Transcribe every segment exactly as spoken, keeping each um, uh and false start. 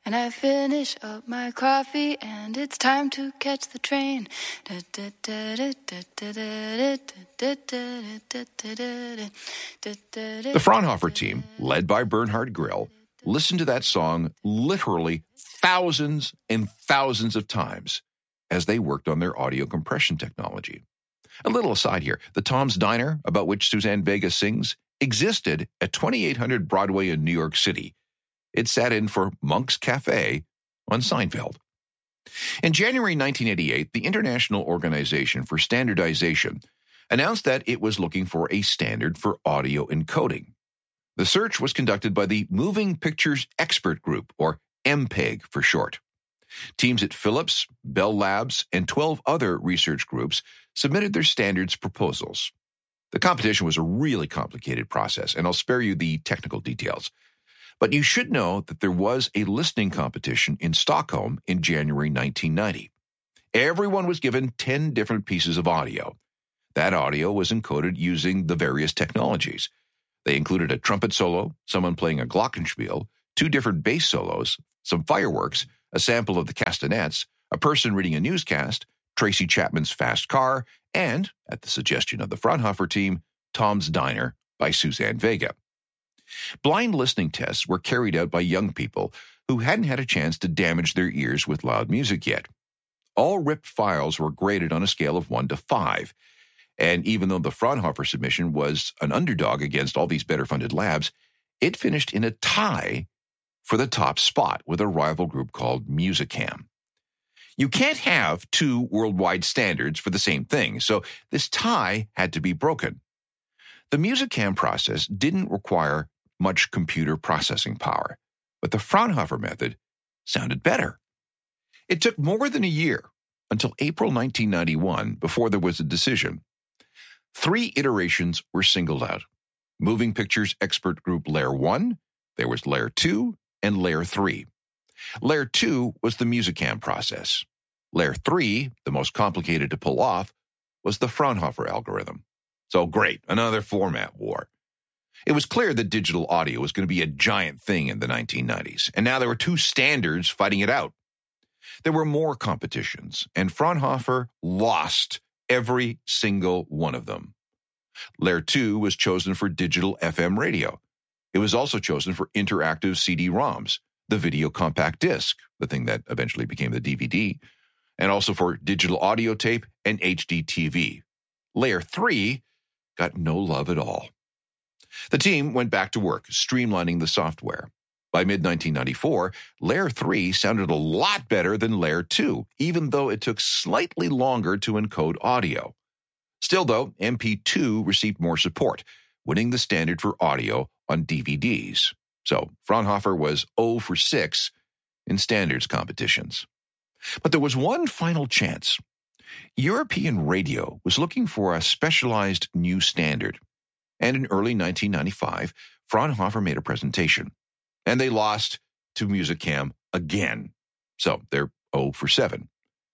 And I finish up my coffee, and it's time to catch the train. The Fraunhofer team, led by Bernhard Grill, listened to that song literally thousands and thousands of times as they worked on their audio compression technology. A little aside here, the Tom's Diner, about which Suzanne Vega sings, existed at twenty-eight hundred Broadway in New York City. It sat in for Monk's Cafe on Seinfeld. In January nineteen eighty-eight, the International Organization for Standardization announced that it was looking for a standard for audio encoding. The search was conducted by the Moving Pictures Expert Group, or M P E G for short. Teams at Philips, Bell Labs, and twelve other research groups submitted their standards proposals. The competition was a really complicated process, and I'll spare you the technical details. But you should know that there was a listening competition in Stockholm in January nineteen ninety. Everyone was given ten different pieces of audio. That audio was encoded using the various technologies. They included a trumpet solo, someone playing a glockenspiel, two different bass solos, some fireworks, a sample of the castanets, a person reading a newscast, Tracy Chapman's Fast Car, and, at the suggestion of the Fraunhofer team, Tom's Diner by Suzanne Vega. Blind listening tests were carried out by young people who hadn't had a chance to damage their ears with loud music yet. All ripped files were graded on a scale of one to five, and even though the Fraunhofer submission was an underdog against all these better-funded labs, it finished in a tie for the top spot with a rival group called Musicam. You can't have two worldwide standards for the same thing, so this tie had to be broken. The Musicam process didn't require much computer processing power, but the Fraunhofer method sounded better. It took more than a year, until April nineteen ninety-one, before there was a decision. Three iterations were singled out. Moving Pictures Expert Group Layer one, there was Layer two, and Layer three. Layer two was the Musicam process. Layer three, the most complicated to pull off, was the Fraunhofer algorithm. So great, another format war. It was clear that digital audio was going to be a giant thing in the nineteen nineties, and now there were two standards fighting it out. There were more competitions, and Fraunhofer lost every single one of them. Layer two was chosen for digital F M radio. It was also chosen for interactive C D ROMs, the video compact disc, the thing that eventually became the D V D, and also for digital audio tape and H D T V. Layer three got no love at all. The team went back to work, streamlining the software. By mid nineteen ninety-four, Layer three sounded a lot better than Layer two, even though it took slightly longer to encode audio. Still, though, M P two received more support, winning the standard for audio on D V Ds. So Fraunhofer was zero for six in standards competitions. But there was one final chance. European Radio was looking for a specialized new standard. And in early nineteen ninety-five, Fraunhofer made a presentation. And they lost to Musicam again. So they're zero for seven.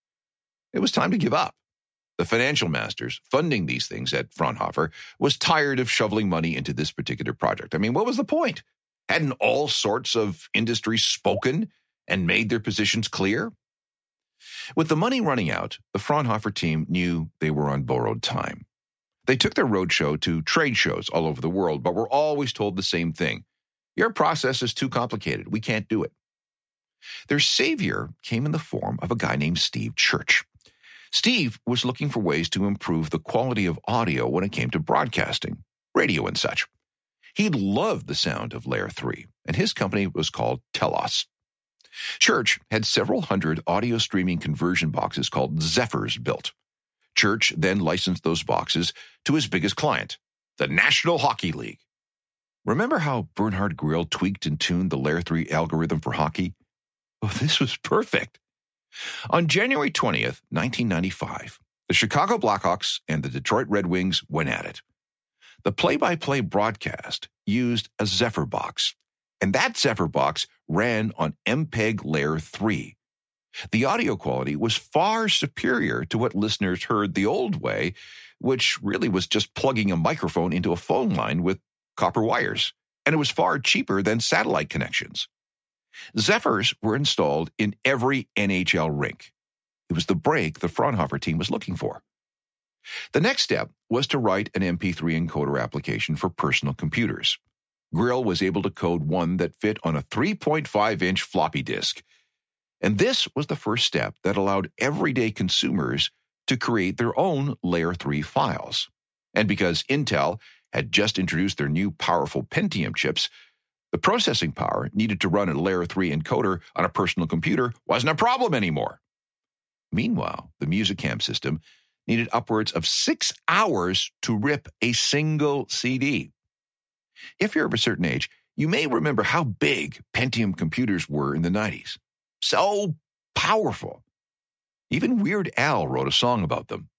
It was time to give up. The financial masters funding these things at Fraunhofer was tired of shoveling money into this particular project. I mean, what was the point? Hadn't all sorts of industries spoken and made their positions clear? With the money running out, the Fraunhofer team knew they were on borrowed time. They took their roadshow to trade shows all over the world, but were always told the same thing. Your process is too complicated. We can't do it. Their savior came in the form of a guy named Steve Church. Steve was looking for ways to improve the quality of audio when it came to broadcasting, radio and such. He loved the sound of Layer three, and his company was called Telos. Church had several hundred audio streaming conversion boxes called Zephyrs built. Church then licensed those boxes to his biggest client, the National Hockey League. Remember how Bernhard Grill tweaked and tuned the Layer three algorithm for hockey? Oh, this was perfect. On January twentieth, nineteen ninety-five, the Chicago Blackhawks and the Detroit Red Wings went at it. The play-by-play broadcast used a Zephyr box, and that Zephyr box ran on M P E G Layer three. The audio quality was far superior to what listeners heard the old way, which really was just plugging a microphone into a phone line with copper wires, and it was far cheaper than satellite connections. Zephyrs were installed in every N H L rink. It was the break the Fraunhofer team was looking for. The next step was to write an M P three encoder application for personal computers. Grill was able to code one that fit on a three point five inch floppy disk. And this was the first step that allowed everyday consumers to create their own Layer three files. And because Intel had just introduced their new powerful Pentium chips, the processing power needed to run a Layer three encoder on a personal computer wasn't a problem anymore. Meanwhile, the Musicam system needed upwards of six hours to rip a single C D. If you're of a certain age, you may remember how big Pentium computers were in the nineties. So powerful. Even Weird Al wrote a song about them.